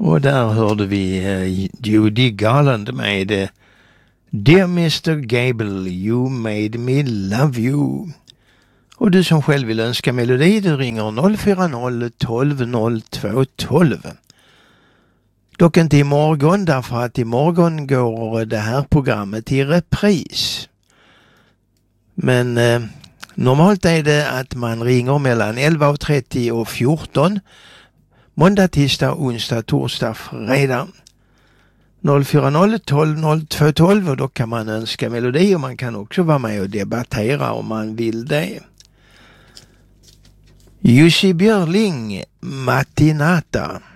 Och där hörde vi Judy Garland med Dear Mr. Gable, you made me love you. Och du som själv vill önska melodi, du ringer 040 12 02 12. Dock inte imorgon, därför att imorgon går det här programmet i repris. Men normalt är det att man ringer mellan 11:30 och 14. Måndag, tisdag, onsdag, torsdag, fredag. 040 12 02 12, och då kan man önska melodi och man kan också vara med och debattera om man vill det. Jussi Björling, Mattinata.